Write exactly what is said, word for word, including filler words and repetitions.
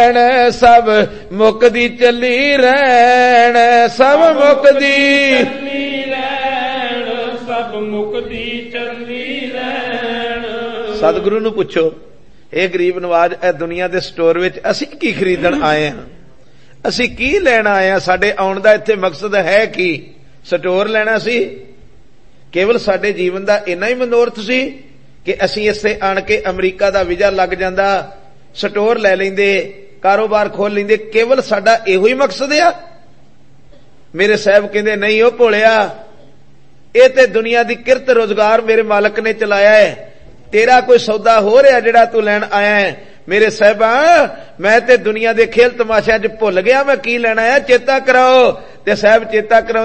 ਰਹਿਣ ਸਭ ਮੁਕਦੀ ਚੱਲੀ ਰਹਿਣ ਸਭ ਮੁਕਦੀ ਚੱਲੀ ਰਹਿਣ ਸਭ ਮੁਕਦੀ ਚੱਲੀ ਰਹਿਣ। ਸਤਿਗੁਰੂ ਨੂੰ ਪੁੱਛੋ, ਇਹ ਗਰੀਬ ਨਵਾਜ ਇਹ ਦੁਨੀਆ ਦੇ ਸਟੋਰ ਵਿੱਚ ਅਸੀਂ ਕੀ ਖਰੀਦਣ ਆਏ ਹਾਂ, ਅਸੀਂ ਕੀ ਲੈਣ ਆਏ ਹਾਂ, ਸਾਡੇ ਆਉਣ ਦਾ ਇੱਥੇ ਮਕਸਦ ਹੈ ਕੀ? ਸਟੋਰ ਲੈਣਾ ਸੀ? ਕੇਵਲ ਸਾਡੇ ਜੀਵਨ ਦਾ ਇੰਨਾ ਹੀ ਮਨੋਰਥ ਸੀ ਕਿ ਅਸੀਂ ਇੱਥੇ ਆਣ ਕੇ ਅਮਰੀਕਾ ਦਾ ਵੀਜ਼ਾ ਲੱਗ ਜਾਂਦਾ, ਸਟੋਰ ਲੈ ਲੈਂਦੇ, ਕਾਰੋਬਾਰ ਖੋਲ ਲੈਂਦੇ, ਕੇਵਲ ਸਾਡਾ ਇਹੋ ਹੀ ਮਕਸਦ ਆ? ਮੇਰੇ ਸਾਹਿਬ ਕਹਿੰਦੇ ਨਹੀਂ ਉਹ ਭੋਲਿਆ, ਇਹ ਤੇ ਦੁਨੀਆ ਦੀ ਕਿਰਤ ਰੋਜ਼ਗਾਰ ਮੇਰੇ ਮਾਲਕ ਨੇ ਚਲਾਇਆ ਹੈ, ਤੇਰਾ ਕੋਈ ਸੌਦਾ ਹੋ ਰਿਹਾ ਜਿਹੜਾ ਤੂੰ ਲੈਣ ਆਇਆ ਹੈ? ਮੇਰੇ ਸਾਹਿਬਾਂ ਮੈਂ ਤੇ ਦੁਨੀਆ ਦੇ ਖੇਲ ਤਮਾਸ਼ਿਆਂ 'ਚ ਭੁੱਲ ਗਿਆ ਮੈਂ ਕੀ ਲੈਣਾ ਹੈ, ਚੇਤਾ ਕਰਾਓ। ਤੇ ਸਾਹਿਬ ਚੇਤਾ ਕਰਾਓ